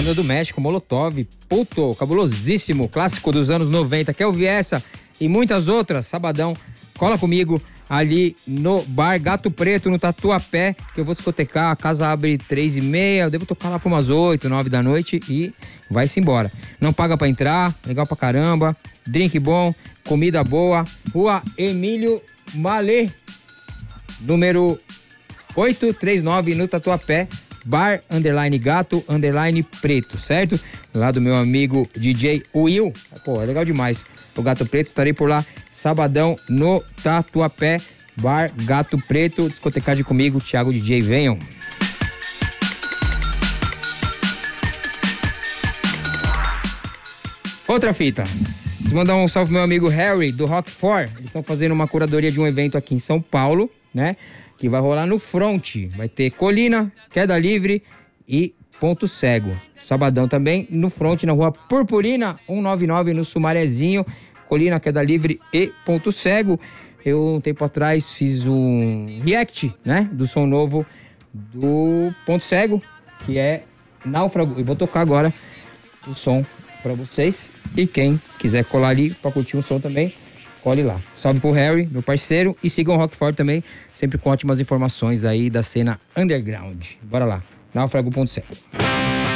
Banda do México, Molotov, puto, cabulosíssimo, clássico dos anos 90. Quer ouvir essa e muitas outras? Sabadão, cola comigo ali no Bar Gato Preto, no Tatuapé, que eu vou discotecar. A casa abre 3h30, eu devo tocar lá por umas 8, 9 da noite e vai-se embora. Não paga pra entrar, legal pra caramba, drink bom, comida boa. Rua Emílio Malê, número 839, no Tatuapé. Bar _gato _preto, certo? Lá do meu amigo DJ Will. Pô, é legal demais. O Gato Preto, estarei por lá sabadão no Tatuapé. Bar Gato Preto, discotecagem comigo, Thiago DJ, venham. Outra fita, mandar um salve pro meu amigo Harry, do Rock 4. Eles estão fazendo uma curadoria de um evento aqui em São Paulo, né? Que vai rolar no Front. Vai ter Colina, Queda Livre e Ponto Cego. Sabadão também no Front, na rua Purpurina 199, no Sumarezinho. Colina, Queda Livre e Ponto Cego. Eu, um tempo atrás, fiz um react, né? Do som novo do Ponto Cego, que é Náufrago. E vou tocar agora o som pra vocês. E quem quiser colar ali pra curtir o som também, cole lá. Salve pro Harry, meu parceiro, e sigam o Rockford também, sempre com ótimas informações aí da cena underground. Bora lá, Náufrago.cego.